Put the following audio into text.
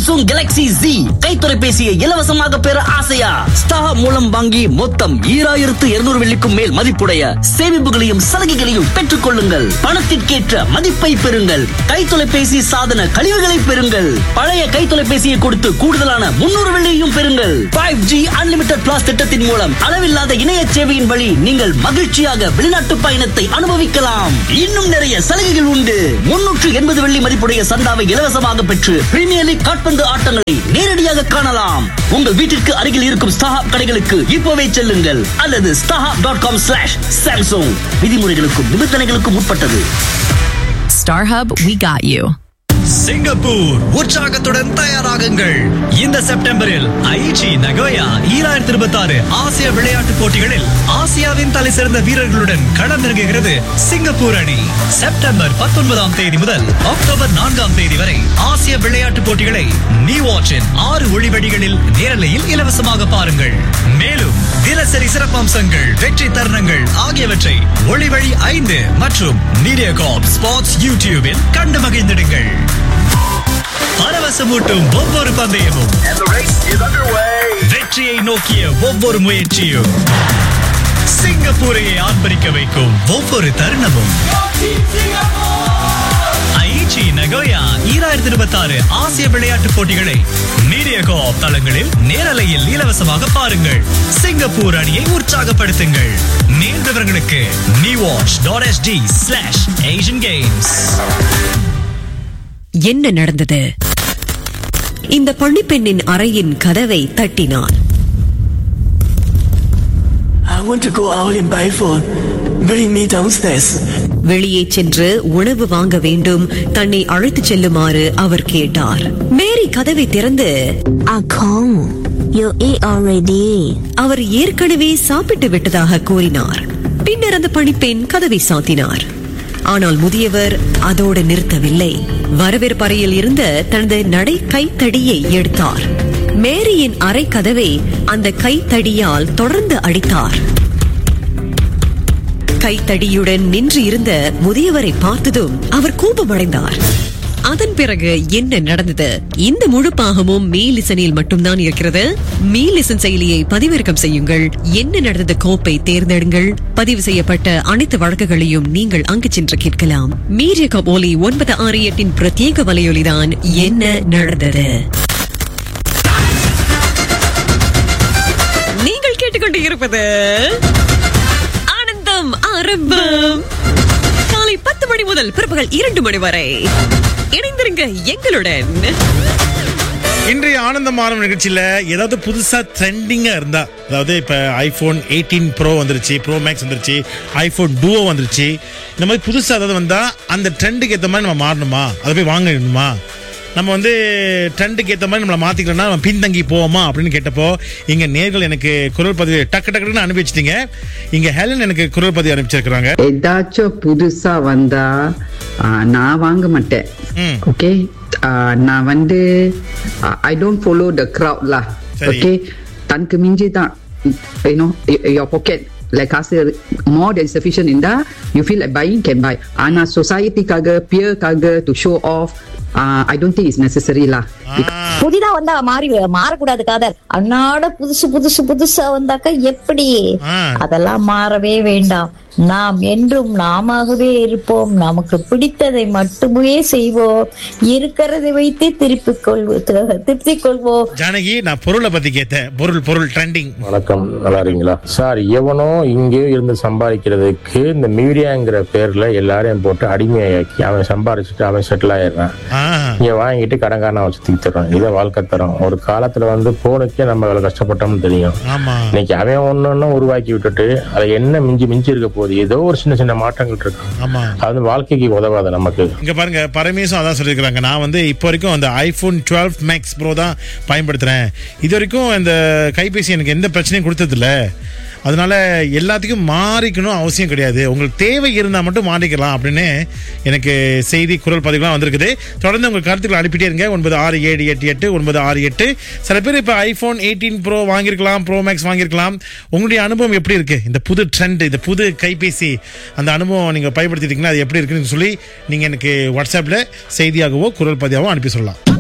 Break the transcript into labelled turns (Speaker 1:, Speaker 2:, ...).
Speaker 1: Samsung Galaxy Z கைத்தொலைபேசியை இலவசமாக பெற ஆசையா? ஸ்டார் மூலம் வாங்கி மொத்தம் 2200 வெள்ளிக்கும் மேல் மதிப்புடைய சேமிப்புகளையும் சலுகைகளையும் பெற்றுக் கொள்ளுங்கள். பணத்திற்கேற்ற மதிப்பை பெறுங்கள். கைத்தொலைபேசி சாதன கழிவுகளை பெறுங்கள். பழைய கைத்தொலைபேசியை கொடுத்து கூடுதலான 300 வெள்ளியையும் பெறுங்கள். 5G Unlimited Plus திட்டத்தின் மூலம் அளவில்லாத இணைய சேவையின் வழி நீங்கள் மகிழ்ச்சியாக வெளிநாட்டு பயணத்தை அனுபவிக்கலாம். இன்னும் நிறைய சலுகைகள் உண்டு. 380 வெள்ளி மதிப்புடைய சந்தாவை இலவசமாக பெற்று பிரீமியர் லீக் கால்பந்து ஆட்டங்களை நேரடியாக காணலாம். உங்கள் வீட்டிற்கு அருகில் இருக்கும் ஸ்டாஹாப் கடைகளுக்கு இப்போவே செல்லுங்கள் அல்லது starhub.com/samsung. விதிமுறைகளுக்கும் நிபந்தனைகளுக்கும் உட்பட்டது.
Speaker 2: StarHub, we got you.
Speaker 3: Singapore உற்சாகத்துடன் தயாராகுங்கள். இந்த செப்டம்பரில் ஐச்சி நகோயா 2026 ஆசிய விளையாட்டுப் போட்டிகளில் ஆசியாவின் தலை சிறந்த வீரர்களுடன் களமிறங்குகிறது சிங்கப்பூர் அணி. செப்டம்பர் 19ஆம் தேதி முதல் அக்டோபர் 4ஆம் தேதி வரை ஆசிய விளையாட்டுப் போட்டிகளை நீ வாட்சின் 6 ஒளிவடிகளில் நேரலையில் இலவசமாக பாருங்கள். மேலும் தினசரி சிறப்பம்சங்கள், வெற்றி தருணங்கள் ஆகியவற்றை ஒளிவழி 5 மற்றும் மீடியாகார்ப் ஸ்போர்ட்ஸ் யூடியூபில் கண்டு மகிழ்ந்திடுங்கள். பரவசமூட்டும் ஒவ்வொரு பந்தயமும், வெற்றியை நோக்கிய ஒவ்வொரு முயற்சியும், சிங்கப்பூரையை ஆர்ப்பரிக்க வைக்கும் ஒவ்வொரு தருணமும். ஐச்சி நகோயா 2026 ஆசிய விளையாட்டுப் போட்டிகளை மீடியாகார்ப் தளங்களில் நேரலையில் இலவசமாக பாருங்கள். சிங்கப்பூர் அணியை உற்சாகப்படுத்துங்கள். மேல் விவரங்களுக்கு newatch.sg/Asian Games.
Speaker 4: என்ன நடந்தது? இந்த பணிப்பெண்ணின் அறையின் கதவை தட்டினார்.
Speaker 5: I want to go out and buy food. Bring me downstairs.
Speaker 4: வெளியே சென்று உணவு வாங்க வேண்டும். தன்னை அழைத்துச் செல்லுமாறு அவர் கேட்டார். மேரி கதவை திறந்து,
Speaker 6: Kong, you eat already.
Speaker 4: அவர் ஏற்கனவே சாப்பிட்டு விட்டதாக கூறினார். பின்னர் அந்த பணிப்பெண் கதவை சாத்தினார். ஆனால் முதியவர் அதோடு நிறுத்தவில்லை. வரவேற்பறையில் இருந்த தனது நடை கைத்தடியை எடுத்தார். மேரியின் அறை கதவை அந்த கைத்தடியால் தொடர்ந்து அடித்தார். கைத்தடியுடன் நின்று இருந்த முதியவரை பார்த்ததும் அவர் கோபமடைந்தார். அதன் பிறகு என்ன நடந்தது? இந்த முழு பாகமும் மீலிசனில் மட்டும்தான் இருக்கிறது. மீலிசன் செயலியை பதிவிறக்கம் செய்யுங்கள். என்ன நடந்தது கோப்பை தேர்ந்தெடுங்கள். பதிவு செய்யப்பட்ட அனைத்து வழக்குகளையும் நீங்கள் அங்கு சென்று கேட்கலாம். மீடியாகார்ப் ஒலி 968 பிரத்யேக வலையொலிதான் என்ன நடந்தது. நீங்கள் கேட்டுக்கொண்டு இருப்பது ஆனந்தம் ஆரம்பம். காலை 10 மணி முதல் பிற்பகல் 2 மணி வரை இணைந்திருங்க எங்களுடன்.
Speaker 7: இன்றைய ஆனந்தம் ஆரம்ப நிகழ்ச்சியில ஏதாவது புதுசா ட்ரெண்டிங்கா இருந்தா, அதாவது இப்ப iPhone 18 Pro வந்துருச்சு, Pro Max வந்துருச்சு, iPhone Duo வந்துருச்சு, இந்த மாதிரி புதுசா ஏதாவது வந்தா அந்த ட்ரெண்டுக்கு ஏற்ற மாதிரி நம்ம மாறணுமா, அதை போய் வாங்கணுமா, நம்ம வந்து ட்ரெண்டுக்கு ஏற்ற மாதிரி நம்மளை மாத்திக்கணும்னா நம்ம பின்தங்கி போவோமா அப்படின்னு கேட்டப்போ இங்க நேர்கள் எனக்கு குரல் பதிவு டக்குன்னு அனுப்பி வச்சிட்டீங்க. இங்க ஹெலன் எனக்கு குரல் பதிவு அனுப்பிச்சிருக்காங்க.
Speaker 8: ஏதாச்சும் புதுசா வந்தா நான் வாங்க மாட்டேன். ஓகே, நான் வந்து I don't follow the crowd lah. Okay, தனக்கு மிஞ்சி தான், you know, your pocket like காசு more than sufficient இருந்தா you feel like buying can buy. ஆனா society-காக peer-காக to show off, I don't think it's necessary lah.
Speaker 6: புதிதா வந்தா மாறக்கூடாது காதல். அன்னாட புதுசா வந்தாக்கா எப்படி? அதெல்லாம் மாறவே வேண்டாம். நாம் என்றும் நாமவே இருப்போம். நமக்கு பிடித்ததை மட்டுமே செய்வோம். இருக்கிறதை வைத்து திருப்தி கொள்வோம்.
Speaker 7: ஜானகி, நான் பொருளை பத்தி கேட்டேன். பொருள் ட்ரெண்டிங்.
Speaker 9: வணக்கம், நல்லா இருக்கீங்களா சார்? எவனோ இங்கேயும் இருந்து சம்பாதிக்கிறதுக்கு இந்த மீடியாங்கிற பேர்ல எல்லாரையும் போட்டு அடிமையாக்கி அவன் சம்பாதிச்சுட்டு அவன் செட்டில் ஆயிடுறான். இங்க வாங்கிட்டு கடன்காரனை வச்சு தீர்த்துறான். இதை வாழ்க்கை தரும். ஒரு காலத்துல வந்து போனுக்கே நம்ம எவ்வளவு கஷ்டப்பட்டோம்னு தெரியும். இன்னைக்கு அவன் ஒன்னு உருவாக்கி விட்டுட்டு அதை என்ன மிஞ்சி இருக்க போகுது? ஏதோ ஒரு சின்ன மாற்றங்கள் இருக்கு. அது வாழ்க்கைக்கு உதவாது நமக்கு.
Speaker 7: இங்க பாருங்க, பரமேசும் அதான் சொல்லிருக்காங்க. நான் வந்து இப்போ வரைக்கும் அந்த iPhone 12 Max Pro தான் பயன்படுத்துறேன். இது வரைக்கும் இந்த கைபேசி எனக்கு எந்த பிரச்சனையும் கொடுத்தது இல்ல. அதனால எல்லாத்துக்கும் மாறிக்கணும் அவசியம் கிடையாது. உங்களுக்கு தேவை இருந்தால் மட்டும் மாறிக்கலாம் அப்படின்னு எனக்கு செய்தி குரல் பதிவுலாம் வந்திருக்குது. தொடர்ந்து உங்கள் கருத்துக்களை அனுப்பிட்டே இருங்க. 96788968. சில பேர் இப்போ iPhone 18 Pro வாங்கியிருக்கலாம், Pro Max வாங்கியிருக்கலாம். உங்களுடைய அனுபவம் எப்படி இருக்கு? இந்த புது ட்ரெண்ட், இந்த புது கைபேசி, அந்த அனுபவம் நீங்கள் பயன்படுத்திட்டீங்கன்னா அது எப்படி இருக்குன்னு சொல்லி நீங்கள் எனக்கு வாட்ஸ்அப்பில் செய்தியாகவோ குரல் பதிவாகவோ அனுப்பி சொல்லலாம்.